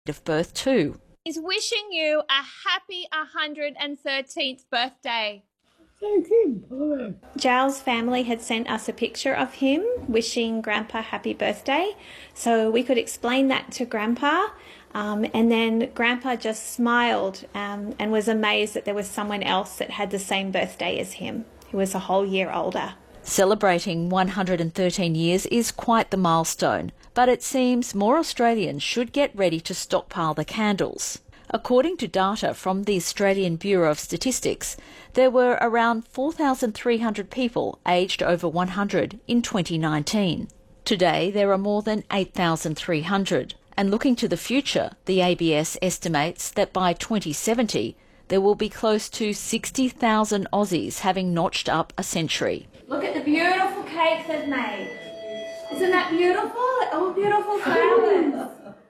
of birth too. He's wishing you a happy 113th birthday. Thank you. Giles' family had sent us a picture of him wishing Grandpa happy birthday, so we could explain that to Grandpa, and then Grandpa just smiled and was amazed that there was someone else that had the same birthday as him, who was a whole year older. Celebrating 113 years is quite the milestone, but it seems more Australians should get ready to stockpile the candles. According to data from the Australian Bureau of Statistics, there were around 4,300 people aged over 100 in 2019. Today, there are more than 8,300. And looking to the future, the ABS estimates that by 2070, there will be close to 60,000 Aussies having notched up a century. Look at the beautiful cakes they've made. Isn't that beautiful? All beautiful flowers.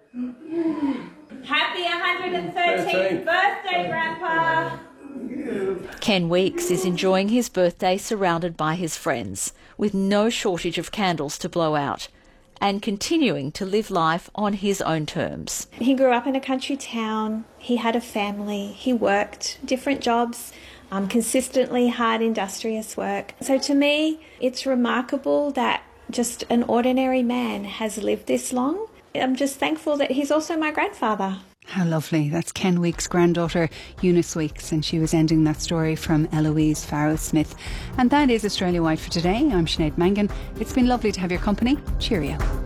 Happy 113th birthday, Grandpa! Ken Weeks is enjoying his birthday surrounded by his friends, with no shortage of candles to blow out, and continuing to live life on his own terms. He grew up in a country town, he had a family, he worked different jobs, consistently hard industrious work. So to me, it's remarkable that just an ordinary man has lived this long. I'm just thankful that he's also my grandfather. How lovely. That's Ken Weeks' granddaughter, Eunice Weeks, and she was ending that story from Eloise Farrow-Smith. And that is Australia Wide for today. I'm Sinead Mangan. It's been lovely to have your company. Cheerio.